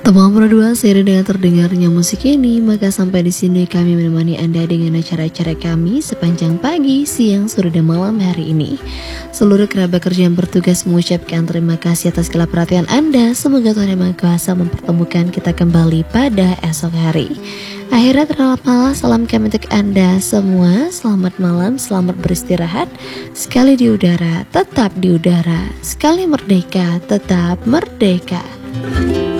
Teman berdua seiring dengan terdengarnya musik ini, maka sampai di sini kami menemani Anda dengan acara-acara kami sepanjang pagi, siang, sore, dan malam hari ini. Seluruh kerabat kerja yang bertugas mengucapkan terima kasih atas segala perhatian Anda. Semoga Tuhan Yang Maha Kuasa mempertemukan kita kembali pada esok hari. Akhirnya terlalu malam, salam kami untuk Anda semua. Selamat malam, selamat beristirahat. Sekali di udara, tetap di udara. Sekali merdeka, tetap merdeka.